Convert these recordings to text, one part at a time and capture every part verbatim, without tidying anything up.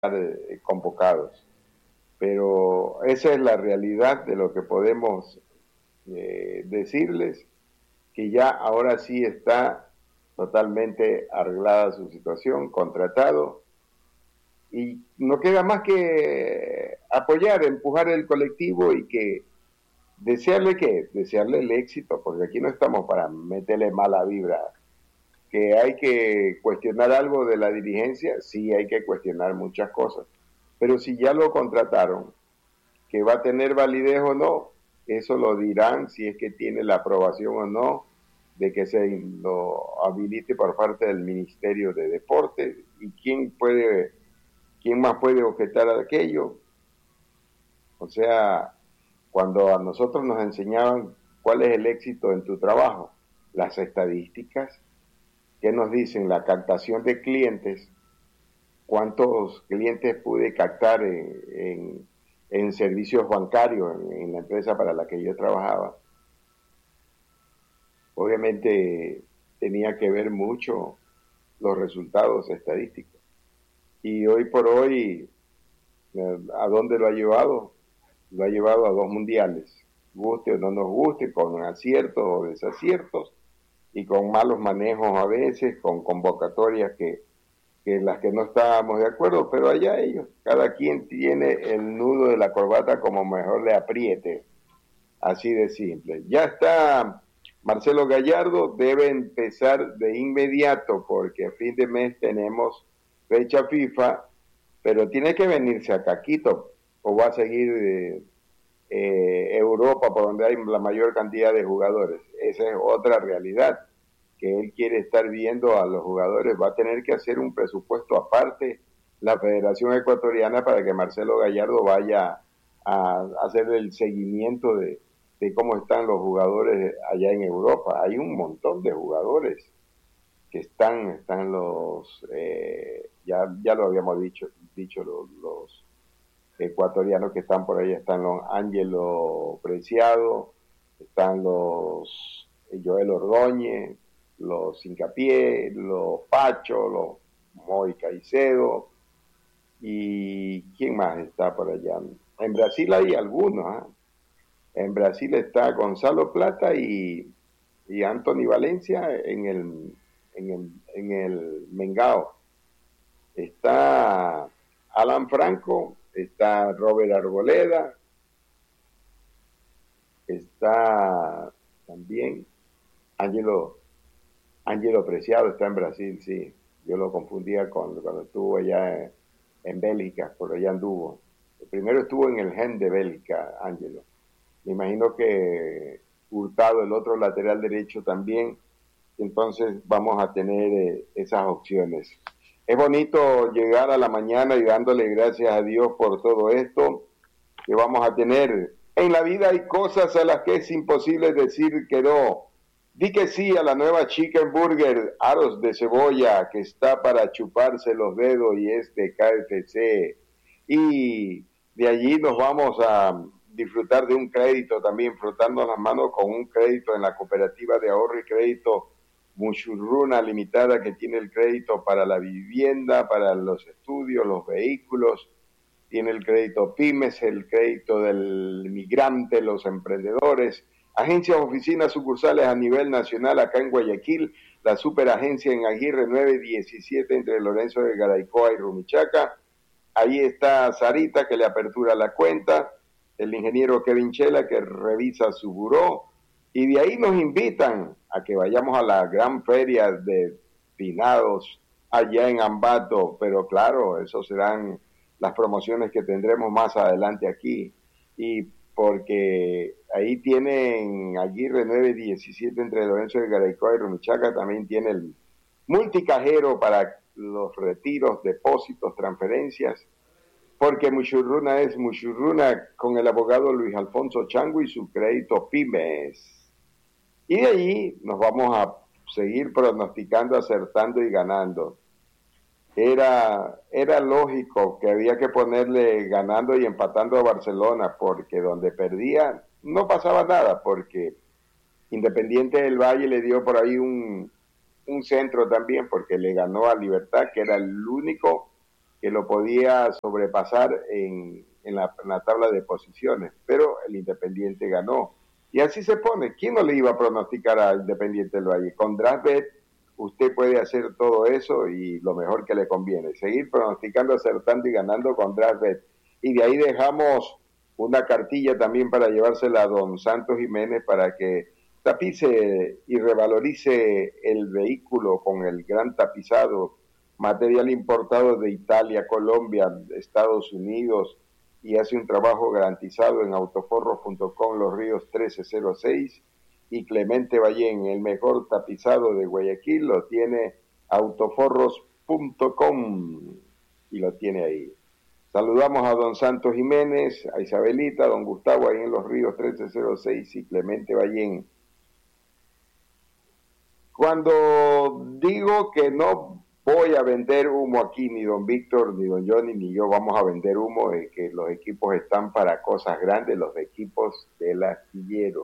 eh, convocados. Pero esa es la realidad de lo que podemos eh, decirles, que ya ahora sí está totalmente arreglada su situación, contratado, y no queda más que apoyar, empujar el colectivo y que desearle que, desearle el éxito, porque aquí no estamos para meterle mala vibra. Que hay que cuestionar algo de la dirigencia, sí hay que cuestionar muchas cosas, pero si ya lo contrataron, que va a tener validez o no, eso lo dirán si es que tiene la aprobación o no de que se lo habilite por parte del Ministerio de Deportes. ¿Y quién puede, quién más puede objetar a aquello? O sea, cuando a nosotros nos enseñaban cuál es el éxito en tu trabajo, las estadísticas, ¿qué nos dicen? La captación de clientes, cuántos clientes pude captar en, en, en servicios bancarios en, en la empresa para la que yo trabajaba. Obviamente tenía que ver mucho los resultados estadísticos. Y hoy por hoy, ¿a dónde lo ha llevado? Lo ha llevado a dos mundiales, guste o no nos guste, con aciertos o desaciertos, y con malos manejos a veces, con convocatorias que, que las que no estábamos de acuerdo, pero allá ellos, cada quien tiene el nudo de la corbata como mejor le apriete, así de simple. Ya está Marcelo Gallardo, debe empezar de inmediato porque a fin de mes tenemos fecha FIFA, pero tiene que venirse a Caquito o va a seguir eh, eh, Europa por donde hay la mayor cantidad de jugadores. Esa es otra realidad, que él quiere estar viendo a los jugadores. Va a tener que hacer un presupuesto aparte la Federación Ecuatoriana para que Marcelo Gallardo vaya a hacer el seguimiento de, de cómo están los jugadores allá en Europa. Hay un montón de jugadores que están, están los, eh, ya, ya lo habíamos dicho, dicho los, los ecuatorianos que están por ahí, están los Ángelo Preciado, están los Joel Ordóñez, los Hincapié, los Pacho, los Moy Caicedo, y ¿quién más está por allá? En Brasil hay algunos, ¿eh? En Brasil está Gonzalo Plata y, y Anthony Valencia en el, en el, en el Mengao. Está Alan Franco, está Robert Arboleda, está también Ángelo Ángelo Preciado, está en Brasil, sí. Yo lo confundía con cuando estuvo allá en, en Bélgica, por allá anduvo. Primero estuvo en el Gen de Bélgica, Ángelo. Me imagino que Hurtado, el otro lateral derecho también. Entonces vamos a tener eh, esas opciones. Es bonito llegar a la mañana y dándole gracias a Dios por todo esto que vamos a tener. En la vida hay cosas a las que es imposible decir que no. Di que sí a la nueva Chicken Burger, aros de cebolla, que está para chuparse los dedos y es de K F C. Y de allí nos vamos a disfrutar de un crédito también, frotando las manos con un crédito en la cooperativa de ahorro y crédito Mushurruna Limitada, que tiene el crédito para la vivienda, para los estudios, los vehículos, tiene el crédito Pymes, el crédito del migrante, los emprendedores, agencias, oficinas, sucursales a nivel nacional acá en Guayaquil, la superagencia en Aguirre nueve diecisiete entre Lorenzo de Garaycoa y Rumichaca. Ahí está Sarita que le apertura la cuenta, el ingeniero Kevin Chela que revisa su buró, y de ahí nos invitan a que vayamos a la gran feria de finados allá en Ambato, pero claro, eso serán las promociones que tendremos más adelante aquí, y porque ahí tienen Aguirre nueve diecisiete entre Lorenzo de Garaycoa y Rumichaca, también tiene el multicajero para los retiros, depósitos, transferencias, porque Mushurruna es Mushurruna con el abogado Luis Alfonso Chango y su crédito Pymes. Y de allí nos vamos a seguir pronosticando, acertando y ganando. Era, era lógico que había que ponerle ganando y empatando a Barcelona, porque donde perdía no pasaba nada, porque Independiente del Valle le dio por ahí un, un centro también, porque le ganó a Libertad, que era el único, que lo podía sobrepasar en, en, la, en la tabla de posiciones, pero el Independiente ganó. Y así se pone. ¿Quién no le iba a pronosticar a Independiente del Valle? Con DraftBet usted puede hacer todo eso y lo mejor que le conviene. Seguir pronosticando, acertando y ganando con DraftBet. Y de ahí dejamos una cartilla también para llevársela a don Santos Jiménez para que tapice y revalorice el vehículo con el gran tapizado, material importado de Italia, Colombia, Estados Unidos, y hace un trabajo garantizado en autoforros punto com, Los Ríos trece cero seis, y Clemente Ballén, el mejor tapizado de Guayaquil, lo tiene autoforros punto com y lo tiene ahí. Saludamos a don Santos Jiménez, a Isabelita, a don Gustavo ahí en Los Ríos trece cero seis y Clemente Ballén. Cuando digo que no voy a vender humo aquí, ni don Víctor, ni don Johnny, ni yo vamos a vender humo, de que los equipos están para cosas grandes, los equipos del astillero.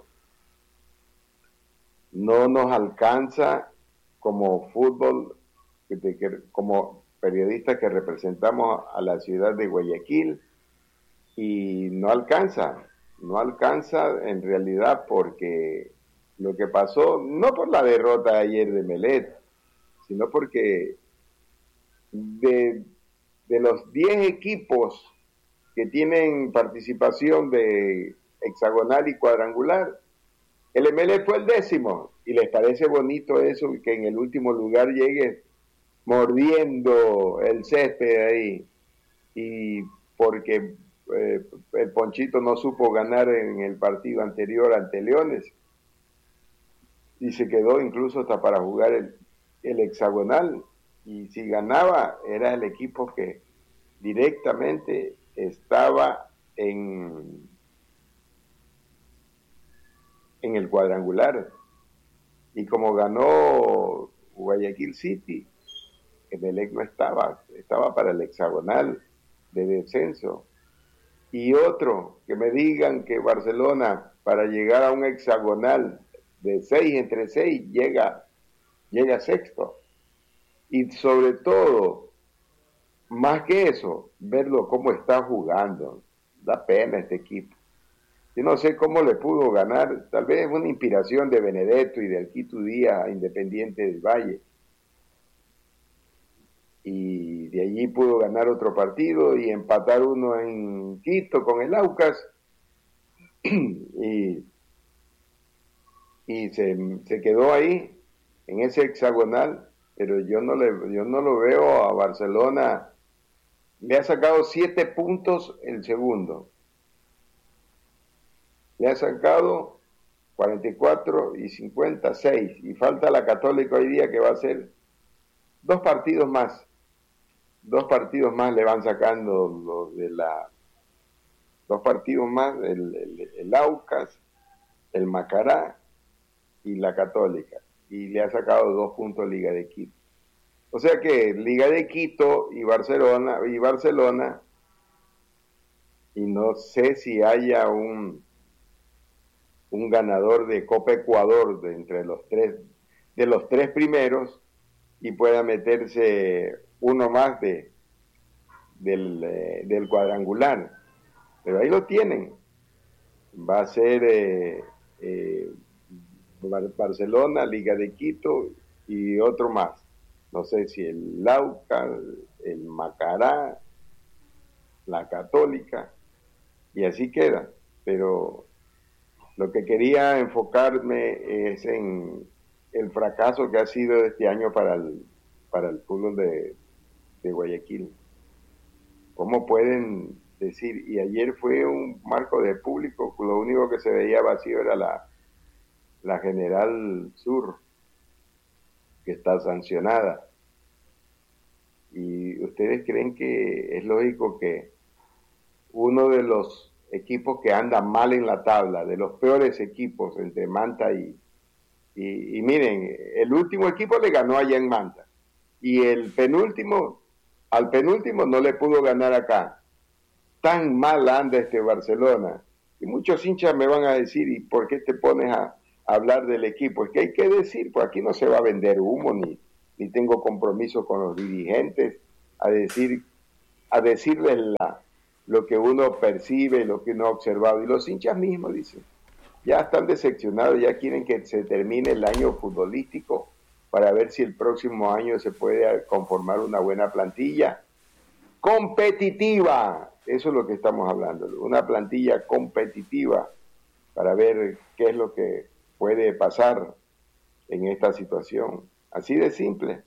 No nos alcanza como fútbol, como periodistas que representamos a la ciudad de Guayaquil, y no alcanza, no alcanza en realidad porque lo que pasó, no por la derrota ayer de Melet, sino porque de, de los diez equipos que tienen participación de hexagonal y cuadrangular, el M L fue el décimo, y les parece bonito eso, que en el último lugar llegue mordiendo el césped ahí, y porque eh, el Ponchito no supo ganar en el partido anterior ante Leones, y se quedó incluso hasta para jugar el, el hexagonal, y si ganaba era el equipo que directamente estaba en, en el cuadrangular. Y como ganó Guayaquil City, Emelec no estaba, estaba para el hexagonal de descenso. Y otro, que me digan que Barcelona, para llegar a un hexagonal de seis entre seis, llega, llega sexto. Y sobre todo, más que eso, verlo cómo está jugando. Da pena este equipo. Yo no sé cómo le pudo ganar, tal vez es una inspiración de Benedetto y de Alquito Díaz a Independiente del Valle. Y de allí pudo ganar otro partido y empatar uno en Quito con el Aucas. y y se, se quedó ahí, en ese hexagonal, pero yo no, le, yo no lo veo a Barcelona. Le ha sacado siete puntos el segundo. Le ha sacado cuarenta y cuatro y cincuenta, seis. Y falta la Católica hoy día, que va a ser dos partidos más. Dos partidos más le van sacando los de la... Dos partidos más, el, el, el Aucas, el Macará y la Católica. Y le ha sacado dos puntos Liga de Quito. O sea que Liga de Quito y Barcelona, y Barcelona, y no sé si haya un... un ganador de Copa Ecuador de entre los tres, de los tres primeros, y pueda meterse uno más de del, eh, del cuadrangular. Pero ahí lo tienen. Va a ser eh, eh, Barcelona, Liga de Quito y otro más. No sé si el Lauca, el Macará, la Católica, y así queda. Pero lo que quería enfocarme es en el fracaso que ha sido este año para el, para el fútbol de, de Guayaquil. ¿Cómo pueden decir? Y ayer fue un marco de público, lo único que se veía vacío era la, la General Sur, que está sancionada. ¿Y ustedes creen que es lógico que uno de los equipos que andan mal en la tabla, de los peores equipos entre Manta y, y, y miren, el último equipo le ganó allá en Manta, y el penúltimo, al penúltimo no le pudo ganar acá? Tan mal anda este Barcelona, y muchos hinchas me van a decir, ¿y por qué te pones a, a hablar del equipo? Es que hay que decir, pues aquí no se va a vender humo, ni, ni tengo compromiso con los dirigentes a decir a decirles la, lo que uno percibe, lo que uno ha observado. Y los hinchas mismos dicen, ya están decepcionados, ya quieren que se termine el año futbolístico para ver si el próximo año se puede conformar una buena plantilla competitiva. Eso es lo que estamos hablando, una plantilla competitiva para ver qué es lo que puede pasar en esta situación. Así de simple.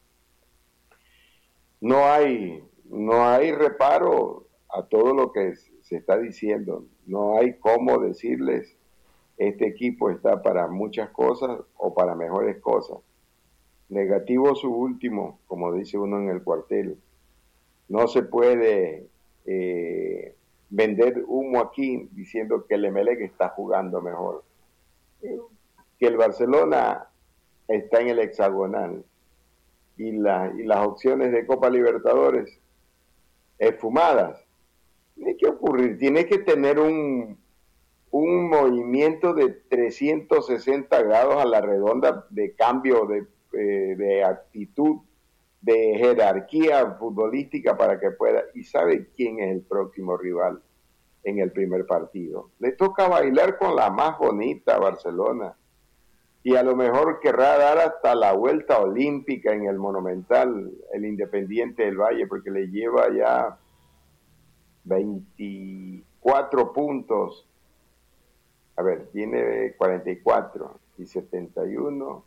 No hay, no hay reparo a todo lo que se está diciendo. No hay cómo decirles, este equipo está para muchas cosas o para mejores cosas. Negativo su último, como dice uno en el cuartel. No se puede eh, vender humo aquí diciendo que el Emelec está jugando mejor, que el Barcelona está en el hexagonal y, la, y las opciones de Copa Libertadores esfumadas. Tiene que ocurrir, tiene que tener un, un movimiento de trescientos sesenta grados a la redonda de cambio de, eh, de actitud, de jerarquía futbolística para que pueda, y sabe quién es el próximo rival en el primer partido. Le toca bailar con la más bonita Barcelona y a lo mejor querrá dar hasta la vuelta olímpica en el Monumental, el Independiente del Valle, porque le lleva ya veinticuatro puntos. A ver, tiene cuarenta y cuatro y setenta y uno.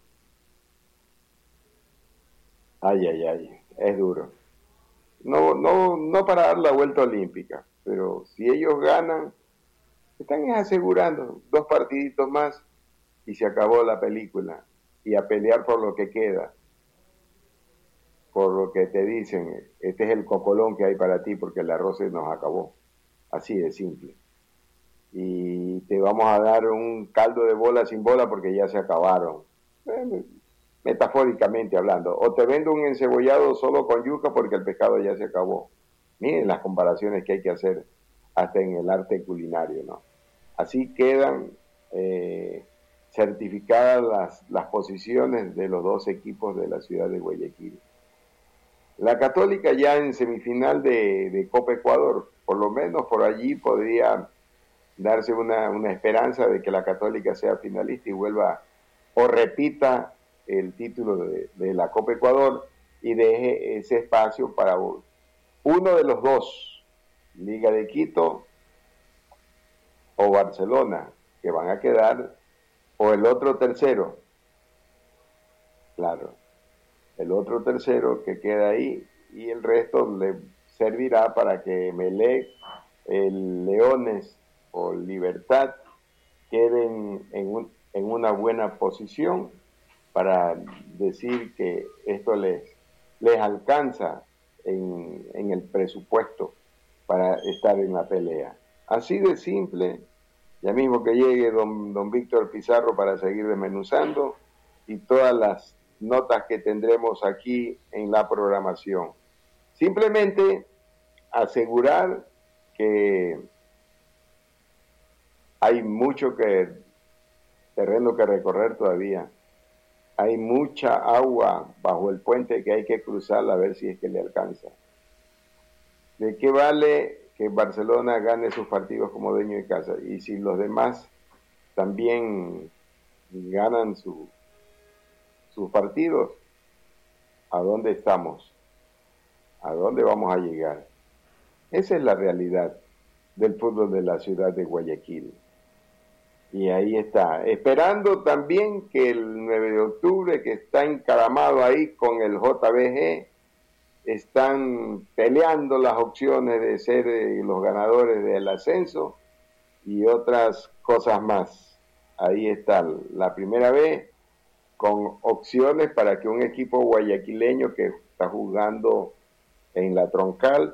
Ay, ay, ay, es duro. No, no, no para dar la vuelta olímpica, pero si ellos ganan, están asegurando dos partiditos más y se acabó la película. Y a pelear por lo que queda, por lo que te dicen, este es el copolón que hay para ti porque el arroz se nos acabó. Así de simple. Y te vamos a dar un caldo de bola sin bola porque ya se acabaron. Bueno, metafóricamente hablando, o te vendo un encebollado solo con yuca porque el pescado ya se acabó. Miren las comparaciones que hay que hacer hasta en el arte culinario, ¿no? Así quedan eh, certificadas las, las posiciones de los dos equipos de la ciudad de Guayaquil. La Católica ya en semifinal de, de Copa Ecuador, por lo menos por allí podría darse una, una esperanza de que la Católica sea finalista y vuelva o repita el título de, de la Copa Ecuador y deje ese espacio para uno de los dos, Liga de Quito o Barcelona, que van a quedar, o el otro tercero, claro, el otro tercero que queda ahí y el resto le servirá para que Emelec, el Leones o Libertad queden en, un, en una buena posición para decir que esto les, les alcanza en, en el presupuesto para estar en la pelea. Así de simple, ya mismo que llegue don, don Víctor Pizarro para seguir desmenuzando y todas las notas que tendremos aquí en la programación. Simplemente asegurar que hay mucho que, terreno que recorrer todavía. Hay mucha agua bajo el puente que hay que cruzar a ver si es que le alcanza. ¿De qué vale que Barcelona gane sus partidos como dueño de casa? Y si los demás también ganan su, sus partidos, ¿a dónde estamos? ¿A dónde vamos a llegar? Esa es la realidad del fútbol de la ciudad de Guayaquil. Y ahí está, esperando también que el nueve de octubre, que está encaramado ahí con el J B G, están peleando las opciones de ser eh, los ganadores del ascenso y otras cosas más. Ahí está la primera vez con opciones para que un equipo guayaquileño que está jugando en la Troncal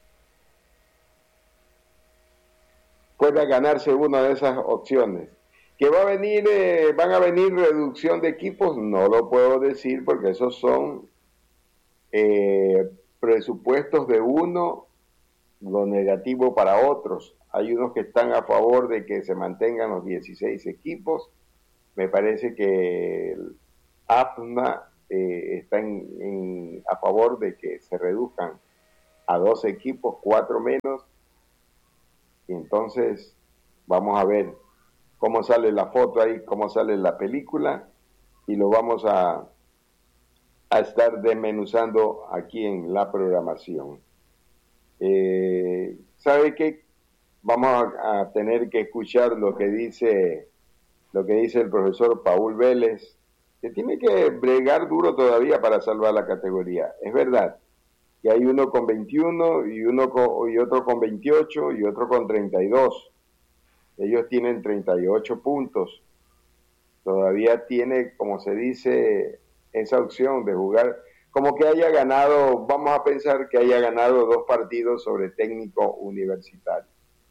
pueda ganarse una de esas opciones. ¿Que va a venir, eh, van a venir reducción de equipos? No lo puedo decir porque esos son eh, presupuestos de uno, lo negativo para otros. Hay unos que están a favor de que se mantengan los dieciséis equipos. Me parece que el A P N A eh, está en, en, a favor de que se reduzcan a dos equipos, cuatro menos. Y entonces vamos a ver cómo sale la foto ahí, cómo sale la película, y lo vamos a, a estar desmenuzando aquí en la programación. Eh, ¿Sabe qué? Vamos a, a tener que escuchar lo que dice lo que dice el profesor Paul Vélez, que tiene que bregar duro todavía para salvar la categoría. Es verdad que hay uno con veintiuno y uno con, y otro con veintiocho y otro con treinta y dos. Ellos tienen treinta y ocho puntos. Todavía tiene, como se dice, esa opción de jugar, como que haya ganado, vamos a pensar que haya ganado dos partidos sobre Técnico Universitario.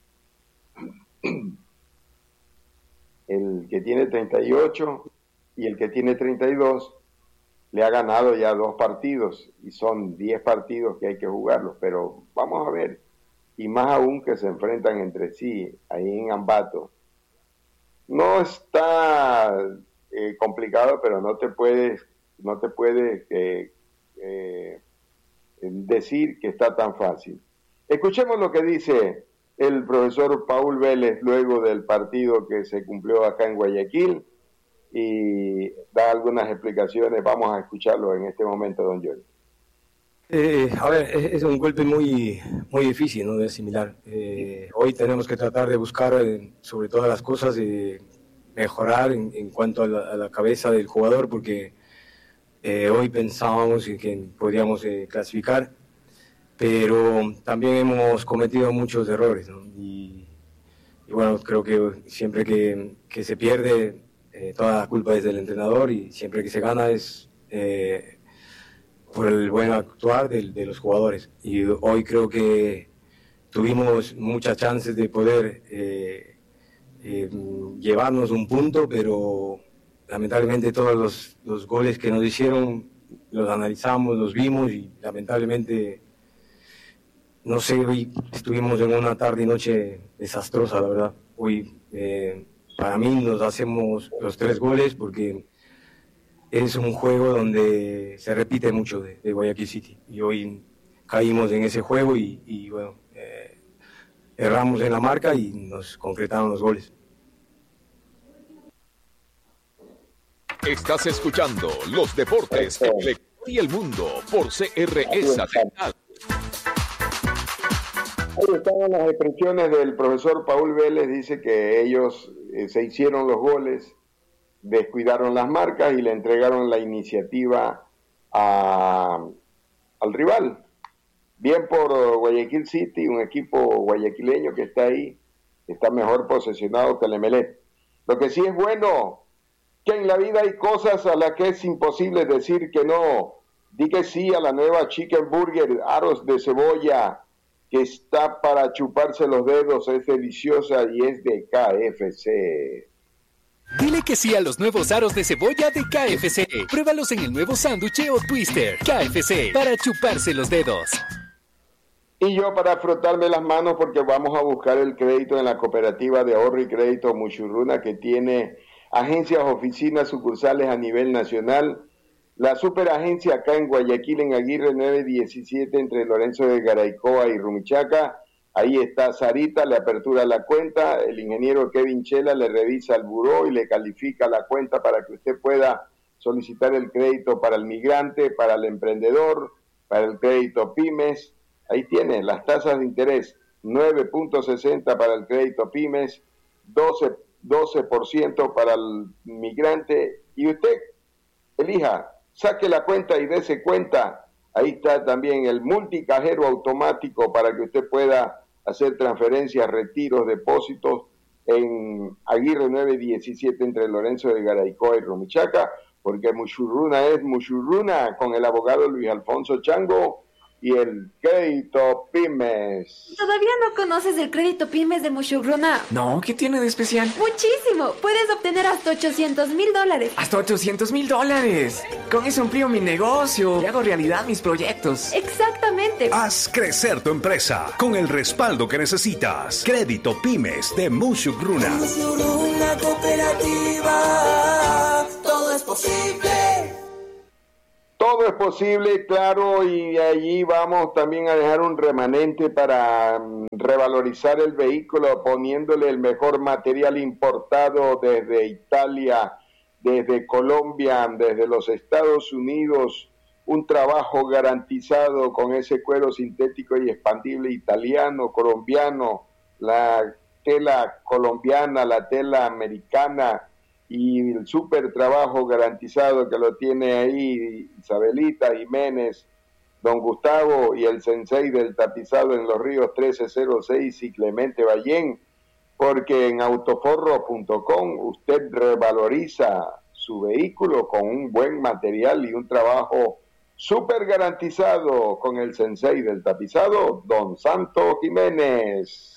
El que tiene treinta y ocho y el que tiene treinta y dos le ha ganado ya dos partidos y son diez partidos que hay que jugarlos, pero vamos a ver, y más aún que se enfrentan entre sí ahí en Ambato. No está eh, complicado, pero no te puedes no te puedes eh, eh, decir que está tan fácil. Escuchemos lo que dice el profesor Paul Vélez luego del partido que se cumplió acá en Guayaquil y da algunas explicaciones. Vamos a escucharlo en este momento, don Jorge. Eh, a ver, es, es un golpe muy, muy difícil, ¿no?, de asimilar. Eh, hoy tenemos que tratar de buscar, eh, sobre todas las cosas, eh, mejorar en, en cuanto a la, a la cabeza del jugador, porque eh, hoy pensábamos que podíamos eh, clasificar, pero también hemos cometido muchos errores, ¿no? Y, y bueno, creo que siempre que, que se pierde, eh, toda la culpa es del entrenador, y siempre que se gana es eh, por el buen actuar de, de los jugadores. Y hoy creo que tuvimos muchas chances de poder eh, eh, llevarnos un punto, pero lamentablemente todos los, los goles que nos hicieron los analizamos, los vimos, y lamentablemente, no sé, hoy estuvimos en una tarde y noche desastrosa, la verdad. Hoy, eh, para mí, nos hacemos los tres goles porque es un juego donde se repite mucho de, de Guayaquil City. Y hoy caímos en ese juego y, y bueno, eh, erramos en la marca y nos concretaron los goles. Estás escuchando Los Deportes y el Mundo por C R S Satelital. Ahí están las expresiones del profesor Paul Vélez. Dice que ellos eh, se hicieron los goles, descuidaron las marcas y le entregaron la iniciativa a, al rival. Bien por Guayaquil City, un equipo guayaquileño que está ahí, está mejor posesionado que el Emelec. Lo que sí es bueno, que en la vida hay cosas a las que es imposible decir que no. Di que sí a la nueva Chicken Burger, aros de cebolla, que está para chuparse los dedos, es deliciosa y es de K F C. Dile que sí a los nuevos aros de cebolla de K F C. Pruébalos en el nuevo sándwich o twister. K F C, para chuparse los dedos. Y yo para frotarme las manos, porque vamos a buscar el crédito en la cooperativa de ahorro y crédito Mushurruna, que tiene agencias, oficinas, sucursales a nivel nacional. La superagencia acá en Guayaquil, en Aguirre nueve diecisiete, entre Lorenzo de Garaycoa y Rumichaca. Ahí está Sarita, le apertura la cuenta, el ingeniero Kevin Chela le revisa el buró y le califica la cuenta para que usted pueda solicitar el crédito para el migrante, para el emprendedor, para el crédito pymes. Ahí tiene las tasas de interés, nueve punto sesenta para el crédito pymes, doce por ciento para el migrante. Y usted elija, saque la cuenta y dése cuenta. Ahí está también el multicajero automático para que usted pueda hacer transferencias, retiros, depósitos en Aguirre nueve diecisiete entre Lorenzo de Garaycoa y Rumichaca, porque Mushurruna es Mushurruna, con el abogado Luis Alfonso Chango y el crédito pymes. ¿Todavía no conoces el crédito pymes de Mushurruna? No, ¿qué tiene de especial? Muchísimo. Puedes obtener hasta ochocientos mil dólares. ¡Hasta ochocientos mil dólares! Con eso amplío mi negocio y hago realidad mis proyectos. Exactamente. Haz crecer tu empresa con el respaldo que necesitas. Crédito pymes de Mushurruna. Mushurruna cooperativa. Todo es posible. Todo es posible, claro, y allí vamos también a dejar un remanente para um, revalorizar el vehículo poniéndole el mejor material importado desde Italia, desde Colombia, desde los Estados Unidos, un trabajo garantizado con ese cuero sintético y expandible italiano, colombiano, la tela colombiana, la tela americana, y el súper trabajo garantizado que lo tiene ahí Isabelita Jiménez, don Gustavo y el sensei del tapizado en Los Ríos trece cero seis y Clemente Ballén, porque en autoforro punto com usted revaloriza su vehículo con un buen material y un trabajo súper garantizado con el sensei del tapizado, don Santo Jiménez.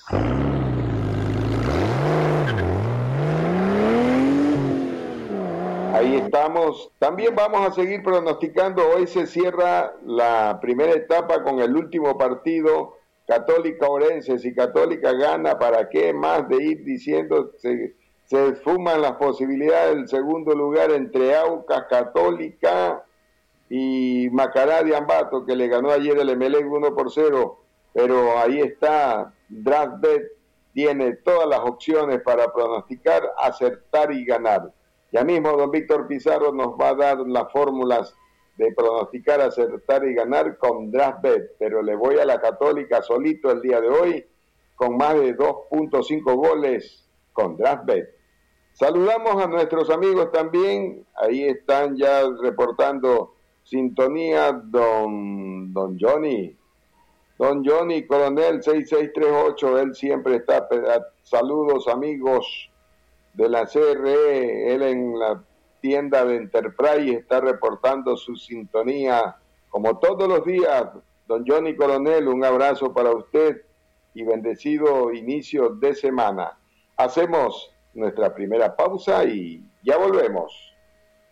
Ahí estamos. También vamos a seguir pronosticando. Hoy se cierra la primera etapa con el último partido, Católica Orense. Si Católica gana, ¿para qué más de ir diciendo? Se, se esfuman las posibilidades del segundo lugar entre Aucas, Católica y Macará de Ambato, que le ganó ayer el Emelec uno por cero. Pero ahí está, DraftBet tiene todas las opciones para pronosticar, acertar y ganar. Ya mismo don Víctor Pizarro nos va a dar las fórmulas de pronosticar, acertar y ganar con DraftBet, pero le voy a la Católica solito el día de hoy con más de dos punto cinco goles con DraftBet. Saludamos a nuestros amigos también, ahí están ya reportando sintonía don, don Johnny, don Johnny Coronel seis seis tres ocho, él siempre está, saludos amigos de la C R E, él en la tienda de Enterprise está reportando su sintonía como todos los días. Don Johnny Coronel, un abrazo para usted y bendecido inicio de semana. Hacemos nuestra primera pausa y ya volvemos.